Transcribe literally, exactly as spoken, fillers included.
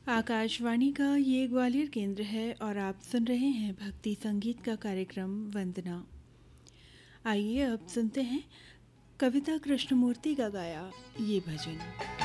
आकाशवाणी का ये ग्वालियर केंद्र है और आप सुन रहे हैं भक्ति संगीत का कार्यक्रम वंदना। आइए अब सुनते हैं कविता कृष्णमूर्ति का गाया ये भजन।